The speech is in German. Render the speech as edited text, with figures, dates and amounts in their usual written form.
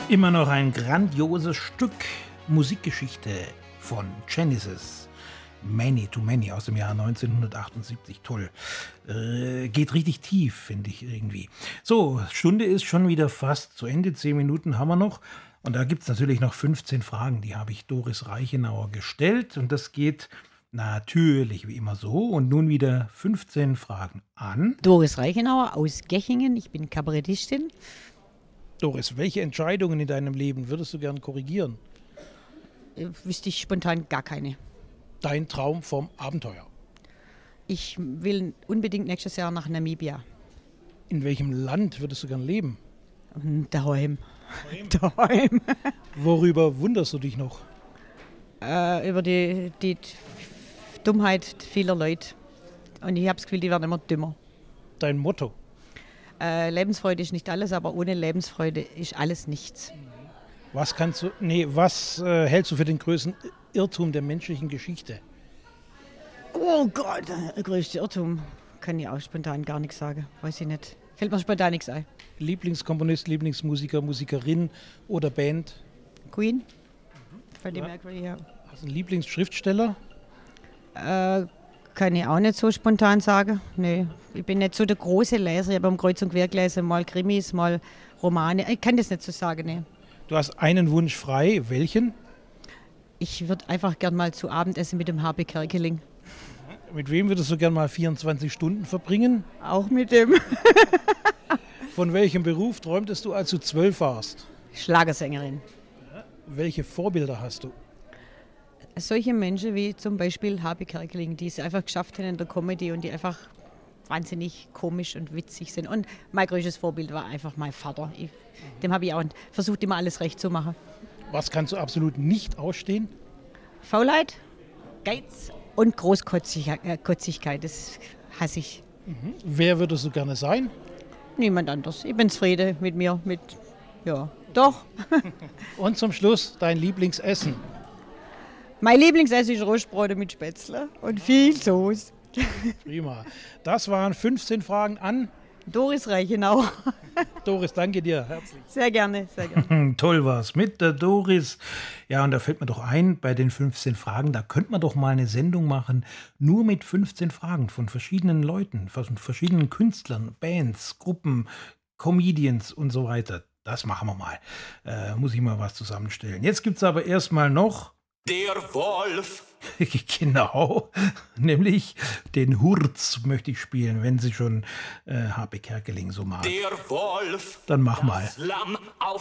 Immer noch ein grandioses Stück Musikgeschichte von Genesis. Many to Many aus dem Jahr 1978. Toll. Geht richtig tief, finde ich irgendwie. So, Stunde ist schon wieder fast zu Ende. 10 Minuten haben wir noch. Und da gibt es natürlich noch 15 Fragen. Die habe ich Doris Reichenauer gestellt. Und das geht natürlich wie immer so. Und nun wieder 15 Fragen an Doris Reichenauer aus Gechingen. Ich bin Kabarettistin. Doris, welche Entscheidungen in deinem Leben würdest du gern korrigieren? Wüsste ich spontan gar keine. Dein Traum vom Abenteuer. Ich will unbedingt nächstes Jahr nach Namibia. In welchem Land würdest du gern leben? Daheim. Daheim. Worüber wunderst du dich noch? Über die Dummheit vieler Leute. Und ich habe das Gefühl, die werden immer dümmer. Dein Motto? Lebensfreude ist nicht alles, aber ohne Lebensfreude ist alles nichts. Was hältst du für den größten Irrtum der menschlichen Geschichte? Oh Gott, der größte Irrtum. Kann ich auch spontan gar nichts sagen. Weiß ich nicht. Fällt mir spontan nichts ein. Lieblingskomponist, Lieblingsmusiker, Musikerin oder Band? Queen. Freddie Mercury, ja. Hast du einen Lieblingsschriftsteller? Kann ich auch nicht so spontan sagen. Nee, ich bin nicht so der große Leser. Ich habe am Kreuz und Quer gelesen, mal Krimis, mal Romane. Ich kann das nicht so sagen, nee. Du hast einen Wunsch frei. Welchen? Ich würde einfach gern mal zu Abendessen mit dem Harpe Kerkeling. Mit wem würdest du gern mal 24 Stunden verbringen? Auch mit dem. Von welchem Beruf träumtest du, als du 12 warst? Schlagersängerin. Welche Vorbilder hast du? Solche Menschen wie zum Beispiel Harpe Kerkeling, die es einfach geschafft haben in der Comedy und die einfach wahnsinnig komisch und witzig sind. Und mein größtes Vorbild war einfach mein Vater. Dem habe ich auch versucht, immer alles recht zu machen. Was kannst du absolut nicht ausstehen? Faulheit, Geiz und Großkotzigkeit, das hasse ich. Wer würdest du gerne sein? Niemand anders. Ich bin zufrieden mit mir, doch. Und zum Schluss dein Lieblingsessen. Mein Lieblingsessen ist Rostbrote mit Spätzle und viel Soße. Prima. Das waren 15 Fragen an Doris Reichenauer. Doris, danke dir herzlich. Sehr gerne, sehr gerne. Toll war's mit der Doris. Ja, und da fällt mir doch ein, bei den 15 Fragen, da könnte man doch mal eine Sendung machen, nur mit 15 Fragen von verschiedenen Leuten, von verschiedenen Künstlern, Bands, Gruppen, Comedians und so weiter. Das machen wir mal. Muss ich mal was zusammenstellen. Jetzt gibt's aber erstmal noch der Wolf. Genau, nämlich den Hurz möchte ich spielen, wenn Sie schon Harpe Kerkeling so mag. Der Wolf. Dann mach mal. Das Lamm auf